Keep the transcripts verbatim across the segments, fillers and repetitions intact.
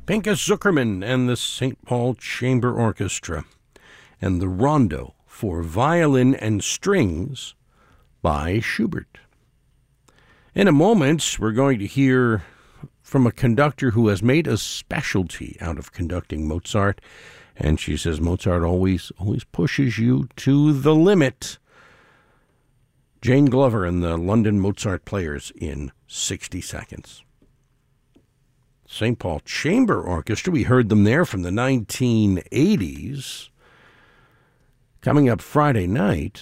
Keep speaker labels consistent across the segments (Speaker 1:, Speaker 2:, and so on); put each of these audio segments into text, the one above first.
Speaker 1: Pinchas Zukerman and the Saint Paul Chamber Orchestra, and the Rondo for violin and strings by Schubert. In a moment, we're going to hear from a conductor who has made a specialty out of conducting Mozart, and she says Mozart always, always pushes you to the limit. Jane Glover and the London Mozart Players in sixty seconds. Saint Paul Chamber Orchestra, we heard them there from the nineteen eighties. Coming up Friday night.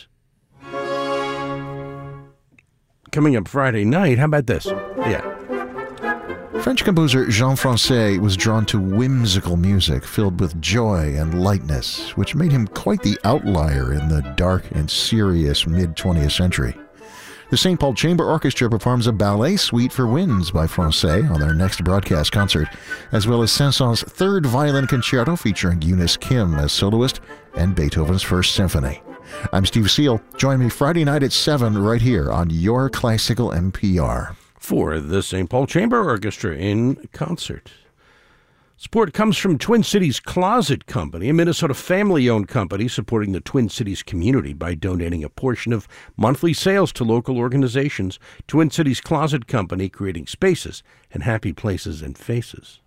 Speaker 1: Coming up Friday night, how about this? Yeah.
Speaker 2: French composer Jean Francais was drawn to whimsical music filled with joy and lightness, which made him quite the outlier in the dark and serious mid-twentieth century. The Saint Paul Chamber Orchestra performs a ballet suite for winds by Francais on their next broadcast concert, as well as Saint-Saëns' third violin concerto featuring Eunice Kim as soloist and Beethoven's First Symphony. I'm Steve Seal. Join me Friday night at seven right here on Your Classical N P R.
Speaker 1: For the Saint Paul Chamber Orchestra in concert. Support comes from Twin Cities Closet Company, a Minnesota family-owned company supporting the Twin Cities community by donating a portion of monthly sales to local organizations. Twin Cities Closet Company, creating spaces and happy places and faces.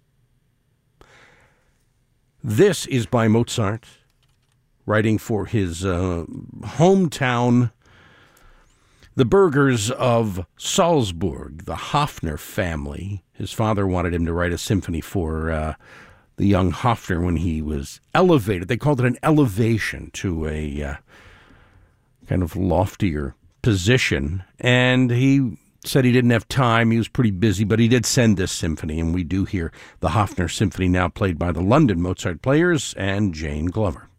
Speaker 1: This is by Mozart, writing for his uh, hometown, the Burgers of Salzburg, the Hofner family. His father wanted him to write a symphony for uh, the young Hofner when he was elevated. They called it an elevation to a uh, kind of loftier position. And he said he didn't have time. He was pretty busy, but he did send this symphony. And we do hear the Hofner Symphony now played by the London Mozart Players and Jane Glover.